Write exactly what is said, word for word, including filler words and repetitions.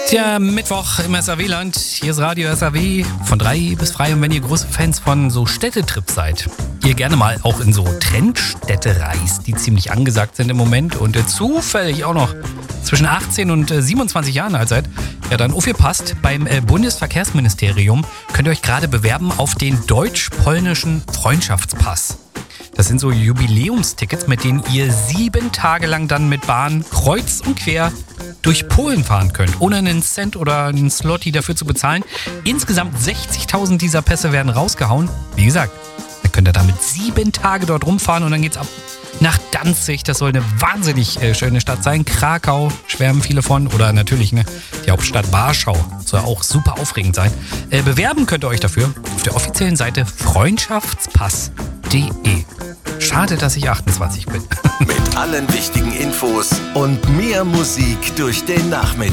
Tja, Mittwoch im S A W-Land. Hier ist Radio S A W von drei bis frei. Und wenn ihr große Fans von so Städtetrips seid, ihr gerne mal auch in so Trendstädte reist, die ziemlich angesagt sind im Moment und äh, zufällig auch noch zwischen achtzehn und äh, siebenundzwanzig Jahren alt seid, ja dann aufgepasst, beim äh, Bundesverkehrsministerium könnt ihr euch gerade bewerben auf den deutsch-polnischen Freundschaftspass. Das sind so Jubiläumstickets, mit denen ihr sieben Tage lang dann mit Bahn kreuz und quer durch Polen fahren könnt, ohne einen Cent oder einen Zloty dafür zu bezahlen. Insgesamt sechzigtausend dieser Pässe werden rausgehauen. Wie gesagt, dann könnt ihr damit sieben Tage dort rumfahren und dann geht's ab nach Danzig. Das soll eine wahnsinnig äh, schöne Stadt sein. Krakau schwärmen viele von. Oder natürlich ne, die Hauptstadt Warschau. Soll auch super aufregend sein. Äh, bewerben könnt ihr euch dafür auf der offiziellen Seite freundschaftspass punkt de. Schade, dass ich achtundzwanzig bin. Mit allen wichtigen Infos und mehr Musik durch den Nachmittag.